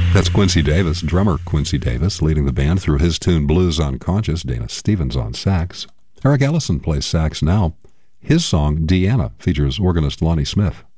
That's Quincy Davis, drummer Quincy Davis, leading the band through his tune Blues Unconscious. Dana Stevens on sax. Eric Ellison plays sax now. His song, Deanna, features organist Lonnie Smith.